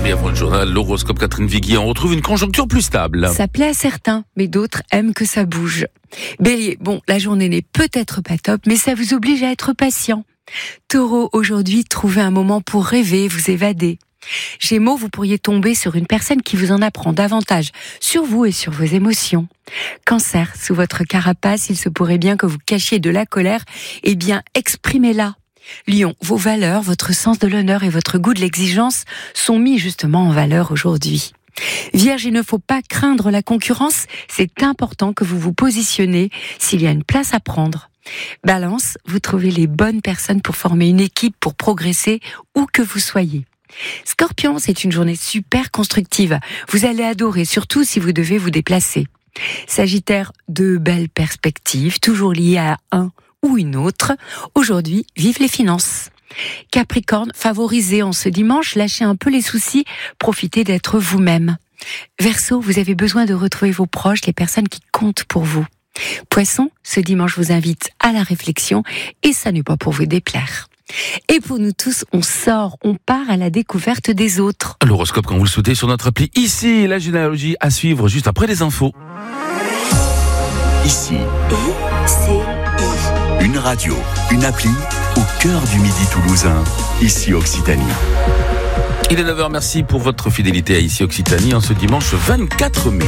Et avant le journal, l'horoscope Catherine Viguier, on retrouve une conjoncture plus stable. Ça plaît à certains, mais d'autres aiment que ça bouge. Bélier, la journée n'est peut-être pas top, mais ça vous oblige à être patient. Taureau, aujourd'hui, trouvez un moment pour rêver, vous évader. Gémeaux, vous pourriez tomber sur une personne qui vous en apprend davantage sur vous et sur vos émotions. Cancer, sous votre carapace, il se pourrait bien que vous cachiez de la colère, exprimez-la. Lion, vos valeurs, votre sens de l'honneur et votre goût de l'exigence sont mis justement en valeur aujourd'hui. Vierge, il ne faut pas craindre la concurrence, c'est important que vous vous positionnez s'il y a une place à prendre. Balance, vous trouvez les bonnes personnes pour former une équipe, pour progresser où que vous soyez. Scorpion, c'est une journée super constructive. Vous allez adorer, surtout si vous devez vous déplacer. Sagittaire, de belles perspectives, toujours liées à un ou une autre. Aujourd'hui, vive les finances. Capricorne, favorisez en ce dimanche, lâchez un peu les soucis, profitez d'être vous-même. Verseau, vous avez besoin de retrouver vos proches, les personnes qui comptent pour vous. Poisson, ce dimanche vous invite à la réflexion et ça n'est pas pour vous déplaire. Et pour nous tous, on part à la découverte des autres. L'horoscope quand vous le souhaitez sur notre appli. Ici, la généalogie à suivre juste après les infos. Ici, une radio, une appli au cœur du Midi toulousain. Ici Occitanie. Il est 9h, merci pour votre fidélité à Ici Occitanie en ce dimanche 24 mai.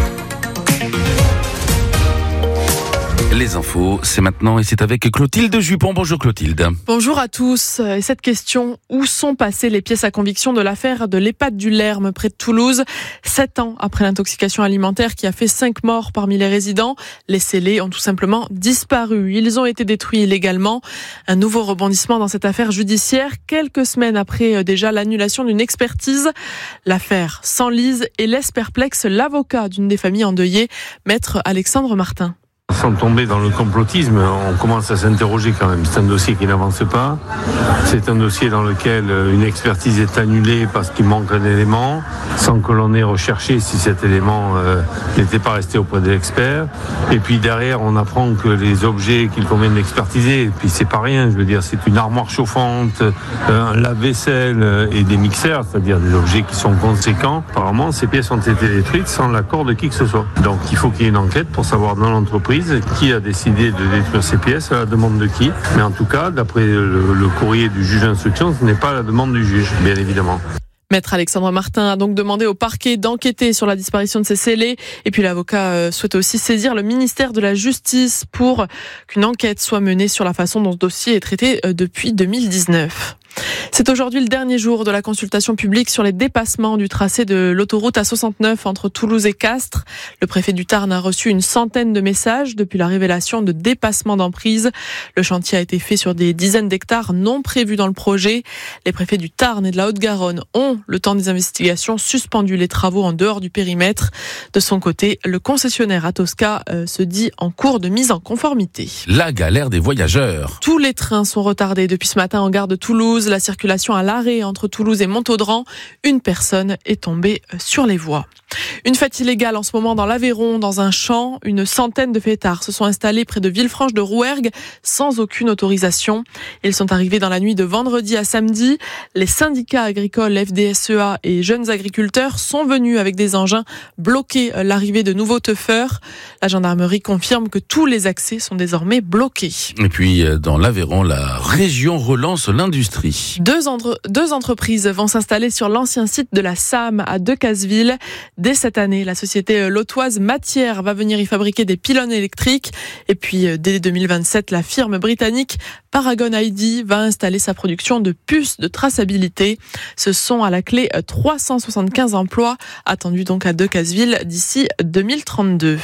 Les infos, c'est maintenant et c'est avec Clotilde Jupon. Bonjour Clotilde. Bonjour à tous. Et cette question, où sont passées les pièces à conviction de l'affaire de l'EHPAD du Lerme près de Toulouse 7 ans après l'intoxication alimentaire qui a fait 5 morts parmi les résidents, les scellés ont tout simplement disparu. Ils ont été détruits illégalement. Un nouveau rebondissement dans cette affaire judiciaire, quelques semaines après déjà l'annulation d'une expertise. L'affaire s'enlise et laisse perplexe l'avocat d'une des familles endeuillées, maître Alexandre Martin. Sans tomber dans le complotisme, on commence à s'interroger quand même. C'est un dossier qui n'avance pas. C'est un dossier dans lequel une expertise est annulée parce qu'il manque un élément, sans que l'on ait recherché si cet élément n'était pas resté auprès de l'expert. Et puis derrière, on apprend que les objets qu'il convient d'expertiser, et puis c'est pas rien, je veux dire, c'est une armoire chauffante, un lave-vaisselle et des mixeurs, c'est-à-dire des objets qui sont conséquents. Apparemment, ces pièces ont été détruites sans l'accord de qui que ce soit. Donc il faut qu'il y ait une enquête pour savoir dans l'entreprise qui a décidé de détruire ces pièces, à la demande de qui. Mais en tout cas, d'après le courrier du juge d'instruction, ce n'est pas à la demande du juge, bien évidemment. Maître Alexandre Martin a donc demandé au parquet d'enquêter sur la disparition de ces scellés. Et puis l'avocat souhaite aussi saisir le ministère de la Justice pour qu'une enquête soit menée sur la façon dont ce dossier est traité depuis 2019. C'est aujourd'hui le dernier jour de la consultation publique sur les dépassements du tracé de l'autoroute A69 entre Toulouse et Castres. Le préfet du Tarn a reçu une centaine de messages depuis la révélation de dépassements d'emprise. Le chantier a été fait sur des dizaines d'hectares non prévus dans le projet. Les préfets du Tarn et de la Haute-Garonne ont, le temps des investigations, suspendu les travaux en dehors du périmètre. De son côté, le concessionnaire Atosca se dit en cours de mise en conformité. La galère des voyageurs. Tous les trains sont retardés depuis ce matin en gare de Toulouse. La circulation à l'arrêt entre Toulouse et Montaudran. Une personne est tombée sur les voies. Une fête illégale en ce moment dans l'Aveyron, dans un champ. Une centaine de fêtards se sont installés près de Villefranche de Rouergue sans aucune autorisation. Ils sont arrivés dans la nuit de vendredi à samedi. Les syndicats agricoles FDSEA et jeunes agriculteurs sont venus avec des engins bloquer l'arrivée de nouveaux teufeurs. La gendarmerie confirme que tous les accès sont désormais bloqués. Et puis dans l'Aveyron, la région relance l'industrie. Deux entreprises vont s'installer sur l'ancien site de la SAM à Decazeville. Dès cette année, la société lotoise Matière va venir y fabriquer des pylônes électriques. Et puis, dès 2027, la firme britannique Paragon ID va installer sa production de puces de traçabilité. Ce sont à la clé 375 emplois attendus donc à Decazeville d'ici 2032.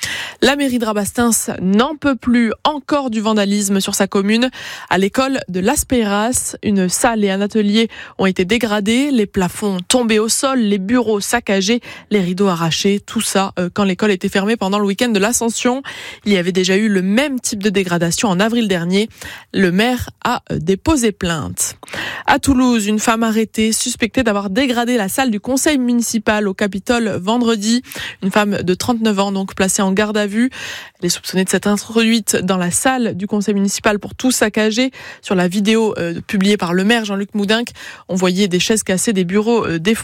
La mairie de Rabastens n'en peut plus encore du vandalisme sur sa commune. À l'école de l'Aspeiras, une salle et un atelier ont été dégradés, les plafonds tombés au sol, les bureaux saccagés, les rideaux arrachés, tout ça quand l'école était fermée pendant le week-end de l'Ascension. Il y avait déjà eu le même type de dégradation en avril dernier. Le maire a déposé plainte. À Toulouse, une femme arrêtée, suspectée d'avoir dégradé la salle du conseil municipal au Capitole vendredi. Une femme de 39 ans, donc placée en garde à vue. Elle est soupçonnée de s'être introduite dans la salle du conseil municipal pour tout saccager. Sur la vidéo publiée par le maire Jean-Luc Moudinque, on voyait des chaises cassées, des bureaux défoncés.